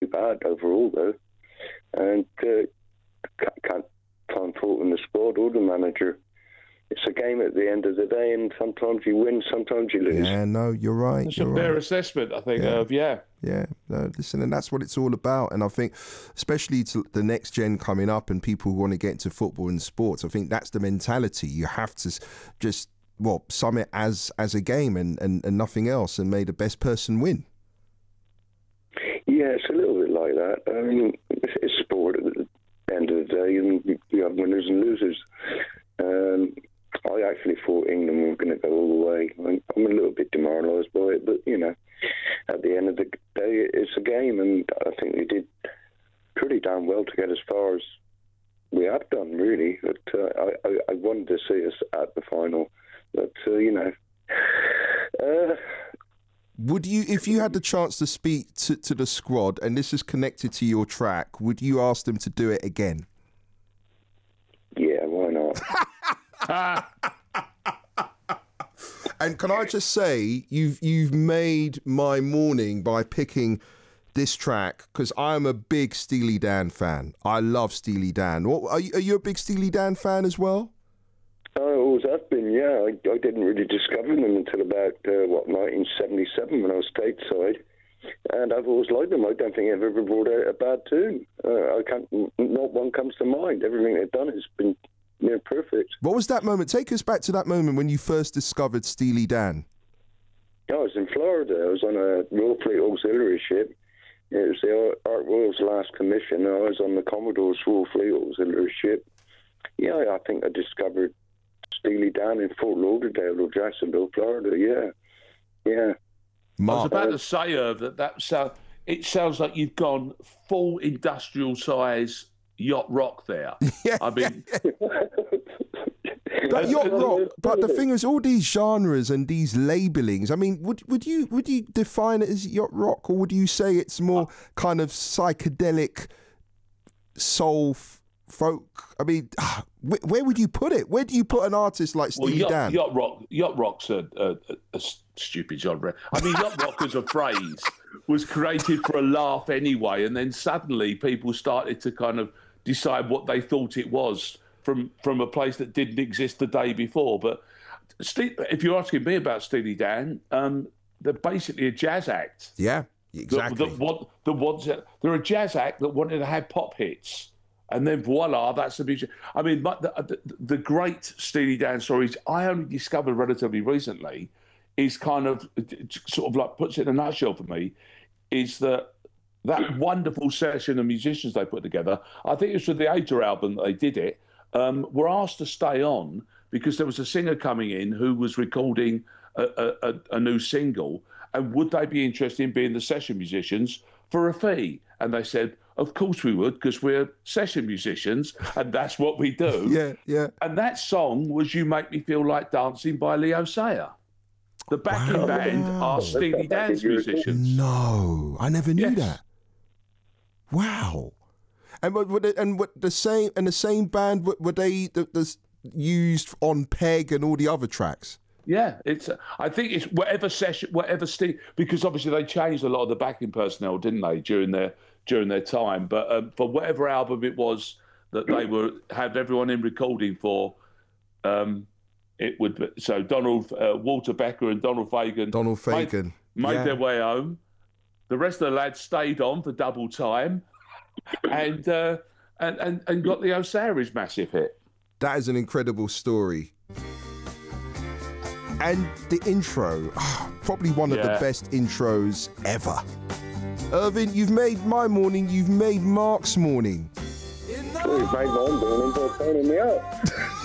bad overall, though. And can't find fault in the squad or the manager. It's a game at the end of the day, and sometimes you win, sometimes you lose. Yeah, no, you're right. It's a fair assessment, I think, Yeah, no, listen, and that's what it's all about. And I think, especially to the next gen coming up and people who want to get into football and sports, I think that's the mentality. You have to just, sum it as a game and nothing else, and may the best person win. Yeah, it's a little bit like that. I mean, it's sport at the end of the day, and you have winners and losers. I actually thought England were going to go all the way. I'm a little bit demoralised by it, but, at the end of the day, it's a game, and I think we did pretty damn well to get as far as we have done, really. But I wanted to see us at the final, but, Would you, if you had the chance to speak to the squad, and this is connected to your track, would you ask them to do it again? Yeah, why not? And can I just say, you've made my morning by picking this track, because I'm a big Steely Dan fan. I love Steely Dan. Are you a big Steely Dan fan as well? I always have been, yeah. I didn't really discover them until about, 1977 when I was stateside. And I've always liked them. I don't think I've ever brought out a bad tune. Not one comes to mind. Everything they've done has been perfect. What was that moment? Take us back to that moment when you first discovered Steely Dan. I was in Florida. I was on a Royal Fleet Auxiliary ship. It was the Art Royal's last commission. I was on the Commodore's Royal Fleet Auxiliary ship. Yeah, I think I discovered Steely Dan in Fort Lauderdale or Jacksonville, Florida. Yeah. I was about to say, Irv, it sounds like you've gone full industrial size yacht rock there. Yeah. I mean, but yacht rock. But the thing is, all these genres and these labelings. I mean, would you define it as yacht rock, or would you say it's more kind of psychedelic soul folk? I mean, where would you put it? Where do you put an artist like Steely Dan? Yacht rock's a stupid genre. I mean, yacht rock as a phrase was created for a laugh anyway, and then suddenly people started to kind of decide what they thought it was from a place that didn't exist the day before. But if you're asking me about Steely Dan, they're basically a jazz act. Yeah, exactly. They're a jazz act that wanted to have pop hits. And then voila, that's the music. I mean, the great Steely Dan stories I only discovered relatively recently is kind of sort of like puts it in a nutshell for me, is that wonderful session of musicians they put together, I think it was for the Aja album that they did it, were asked to stay on because there was a singer coming in who was recording a new single, and would they be interested in being the session musicians for a fee? And they said, of course we would, because we're session musicians and that's what we do. Yeah. And that song was You Make Me Feel Like Dancing by Leo Sayer. The backing band are Steely Dan's musicians. No, I never knew that. Wow. And the same band were they used on Peg and all the other tracks? Yeah, I think it's whatever Steve, because obviously they changed a lot of the backing personnel, didn't they, during their time? But for whatever album it was that they had everyone in recording for, it would be, so Walter Becker and Donald Fagen made their way home. The rest of the lads stayed on for double time, and got the Osiris massive hit. That is an incredible story. And the intro, probably one of the best intros ever. Irvin, you've made my morning, you've made Mark's morning. Well, you've made my morning by phoning me up.